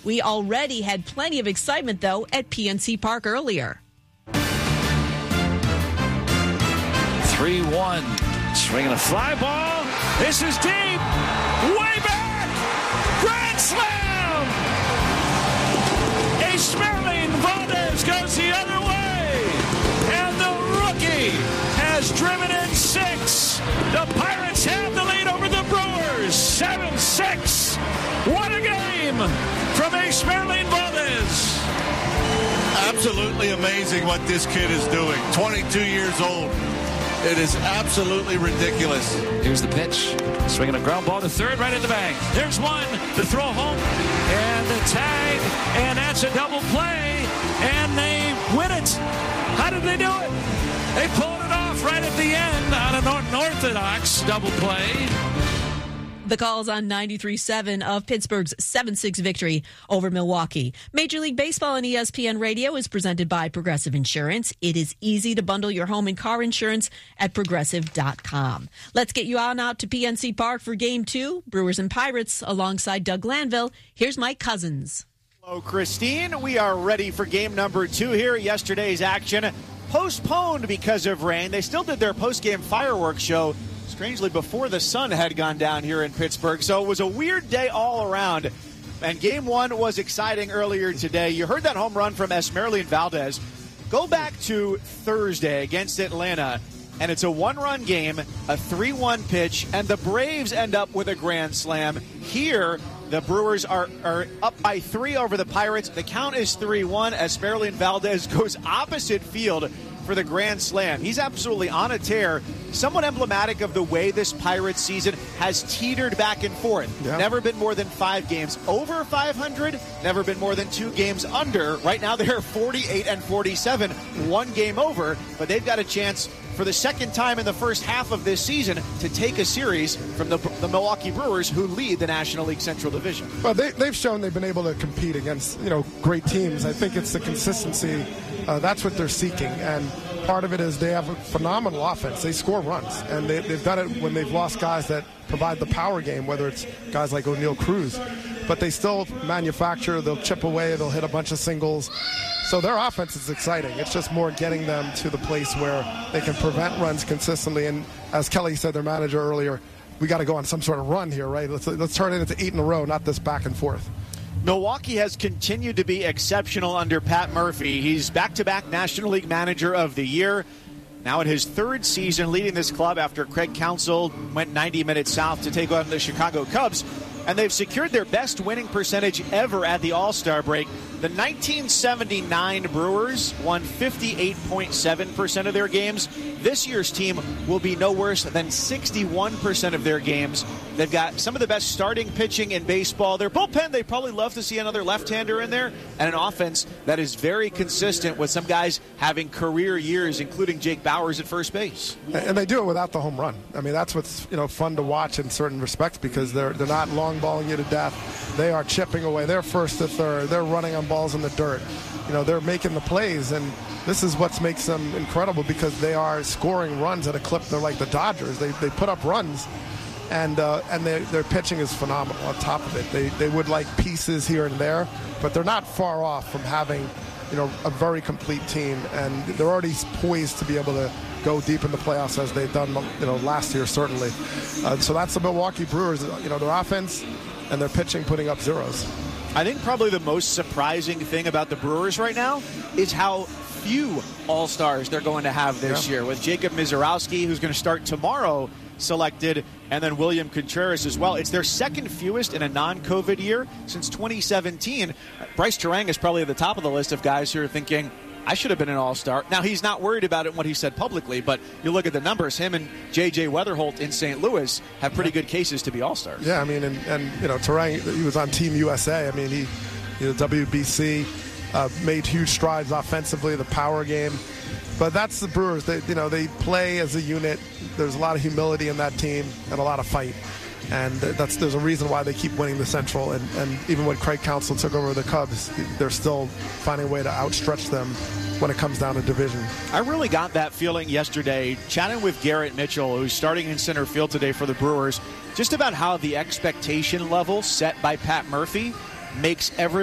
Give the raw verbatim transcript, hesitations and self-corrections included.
We already had plenty of excitement, though, at P N C Park earlier. three one. Swinging a fly ball. This is deep. Way back. Grand slam. Esmeralyn Valdez goes the other way. And the rookie has driven in six. The Pirates have the lead over the Brewers. seven six. What a game from Esmeralyn Valdez. Absolutely amazing what this kid is doing. twenty-two years old. It is absolutely ridiculous. Here's the pitch. Swinging a ground ball to third, right in the bag. There's one. The throw home. And the tag. And that's a double play. And they win it. How did they do it? They pulled it off right at the end on an unorthodox double play. The calls on ninety-three point seven of Pittsburgh's seven six victory over Milwaukee. Major League Baseball on E S P N Radio is presented by Progressive Insurance. It is easy to bundle your home and car insurance at progressive dot com. Let's get you on out to P N C Park for Game two, Brewers and Pirates, alongside Doug Glanville. Here's Mike Cousins. Hello, Christine. We are ready for game number two here. Yesterday's action postponed because of rain. They still did their post-game fireworks show, strangely, before the sun had gone down here in Pittsburgh. So it was a weird day all around. And game one was exciting earlier today. You heard that home run from Esmeralyn Valdez. Go back to Thursday against Atlanta, and it's a one-run game, a three one pitch, and the Braves end up with a grand slam. Here, the Brewers are, are up by three over the Pirates. The count is three one. Esmeralyn Valdez goes opposite field for the grand slam. He's absolutely on a tear. Somewhat emblematic of the way this Pirates season has teetered back and forth. Yeah. Never been more than five games over five hundred. Never been more than two games under. Right now they're forty-eight and forty-seven, one game over. But they've got a chance for the second time in the first half of this season to take a series from the, the Milwaukee Brewers, who lead the National League Central Division. Well, they, they've shown they've been able to compete against, you know, great teams. I think it's the consistency. Uh, that's what they're seeking. And part of it is they have a phenomenal offense. They score runs. And they, they've done it when they've lost guys that provide the power game, whether it's guys like O'Neal Cruz. But they still manufacture. They'll chip away. They'll hit a bunch of singles. So their offense is exciting. It's just more getting them to the place where they can prevent runs consistently. And as Kelly said, their manager earlier, we got to go on some sort of run here, right? Let's, let's turn it into eight in a row, not this back and forth. Milwaukee has continued to be exceptional under Pat Murphy. He's back-to-back National League Manager of the Year. Now in his third season leading this club after Craig Counsell went ninety minutes south to take on the Chicago Cubs. And they've secured their best winning percentage ever at the All-Star break. The nineteen seventy-nine Brewers won fifty-eight point seven percent of their games. This year's team will be no worse than sixty-one percent of their games. They've got some of the best starting pitching in baseball. Their bullpen, they probably love to see another left-hander in there, and an offense that is very consistent with some guys having career years, including Jake Bauers at first base. And they do it without the home run. I mean, that's what's, you know, fun to watch in certain respects, because they're they're not long balling you to death. They are chipping away. They're first to third. They're running on balls in the dirt. You know, they're making the plays, and this is what makes them incredible, because they are scoring runs at a clip. They're like the Dodgers. They they put up runs, and uh, and they, their pitching is phenomenal on top of it. They they would like pieces here and there, but they're not far off from having, you know, a very complete team, and they're already poised to be able to go deep in the playoffs as they've done, you know, last year certainly. Uh, so that's the Milwaukee Brewers. You know, their offense and their pitching putting up zeros. I think probably the most surprising thing about the Brewers right now is how few All-Stars they're going to have this yeah. year, with Jacob Misiorowski, who's going to start tomorrow, selected, and then William Contreras as well. It's their second fewest in a non-COVID year since twenty seventeen. Bryce Terang is probably at the top of the list of guys who are thinking, I should have been an All-Star. Now, he's not worried about it in what he said publicly, but you look at the numbers. Him and J J Weatherholt in Saint Louis have pretty good cases to be All-Stars. Yeah, I mean, and, and you know, Terang, he was on Team U S A. I mean, he, you know, W B C, uh, made huge strides offensively, the power game. But that's the Brewers. They, you know, they play as a unit. There's a lot of humility in that team and a lot of fight. And that's there's a reason why they keep winning the Central. And, and even when Craig Counsell took over the Cubs, they're still finding a way to outstretch them when it comes down to division. I really got that feeling yesterday, chatting with Garrett Mitchell, who's starting in center field today for the Brewers, just about how the expectation level set by Pat Murphy makes every